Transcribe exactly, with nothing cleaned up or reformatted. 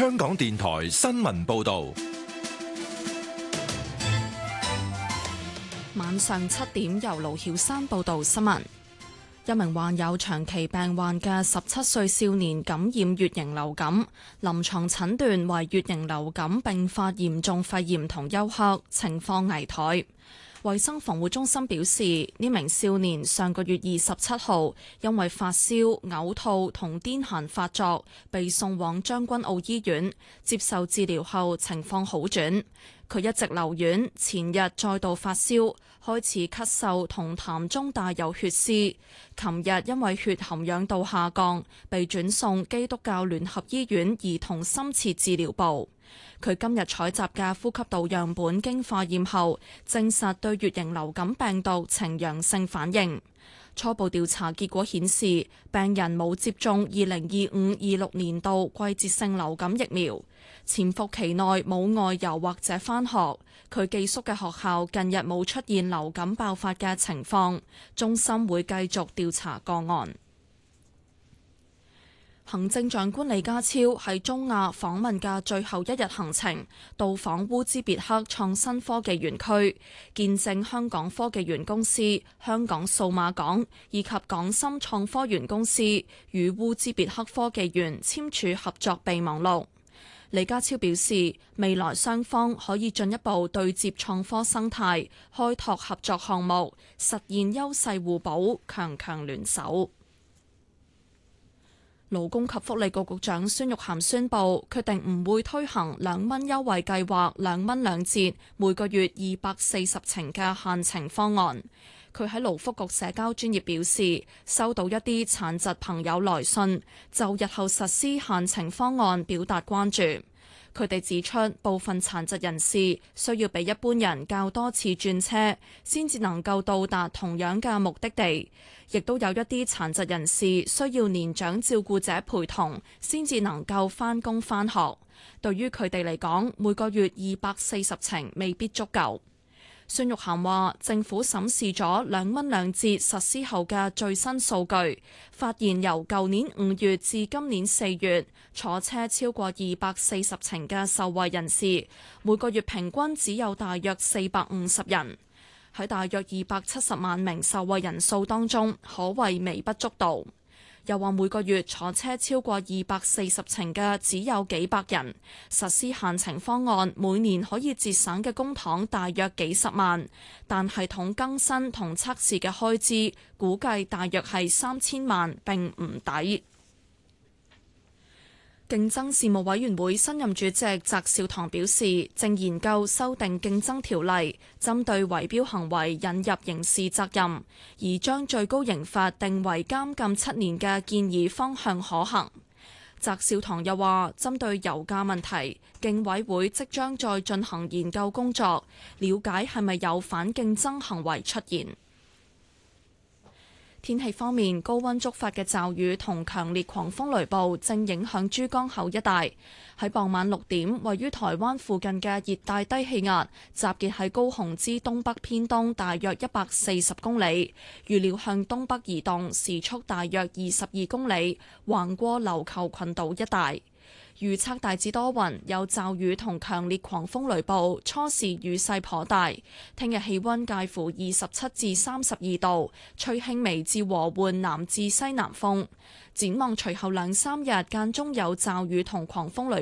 香港電台新聞報道。 晚上七點，由盧曉珊報道新聞。一名患有長期病患嘅十七歲少年感染乙型流感，臨床診斷為乙型流感併發嚴重肺炎同休克，情況危殆。衛生防護中心表示，呢名少年上個月二十七號因為發燒、嘔吐同癲癇發作，被送往將軍澳醫院接受治療後，情況好轉。佢一直留院，前日再度發燒，開始咳嗽同痰中帶有血絲。琴日因為血含氧度下降，被轉送基督教聯合醫院兒童深切治療部。佢今日採集嘅呼吸道樣本經化驗後，證實對乙型流感病毒呈陽性反應。初步調查結果顯示，病人冇接種二零二五二六年度季節性流感疫苗，潛伏期內冇外遊或者返學。佢寄宿嘅學校近日冇出現流感爆發嘅情況，中心會繼續調查個案。行政長官李家超喺中亞訪問嘅最後一日行程，到訪烏茲別克創新科技園區，見證香港科技園公司、香港數碼港以及港深創科園公司與烏茲別克科技園簽署合作備忘錄。李家超表示，未來雙方可以進一步對接創科生態，開拓合作項目，實現優勢互補，強強聯手。勞工及福利局局長孫玉菡宣布，決定唔會推行兩蚊優惠計劃兩蚊兩折，每個月二百四十程嘅限程方案。佢喺勞福局社交專頁表示，收到一啲殘疾朋友來信，就日後實施限程方案表達關注。佢哋指出，部分殘疾人士需要比一般人較多次轉車，先至能夠到達同樣嘅目的地，亦都有一啲殘疾人士需要年長照顧者陪同，先至能夠返工返學。對於佢哋嚟講，每個月二百四十程未必足夠。孫玉菡話：政府審視咗兩蚊兩折實施後嘅最新數據，發現由舊年五月至今年四月，坐車超過二百四十程嘅受惠人士，每個月平均只有大約四百五十人。喺大約二百七十萬名受惠人數當中，可謂微不足道。又話每個月坐車超過二百四十程嘅只有幾百人，實施限程方案，每年可以節省嘅公帑大約幾十萬，但系統更新同測試嘅開支估計大約係三千萬，並唔抵。競爭事務委員會新任主席翟紹唐表示，正研究修訂競爭條例，針對圍標行為引入刑事責任，而將最高刑罰定為監禁七年嘅建議方向可行。翟紹唐又話，針對油價問題，競委會即將再進行研究工作，了解係咪有反競爭行為出現。天氣方面，高溫觸發嘅驟雨同強烈狂風雷暴正影響珠江口一帶。喺傍晚六點，位於台灣附近嘅熱帶低氣壓集結喺高雄之東北偏東大約一百四十公里，預料向東北移動，時速大約二十二公里，橫過琉球群島一帶。預測大致多雲，有驟雨同強烈狂風雷暴，初時雨勢頗大。聽日氣溫介乎二十七至三十二度，吹輕微至和緩南至西南風。展望隨後兩三日間中有驟雨同狂風雷暴。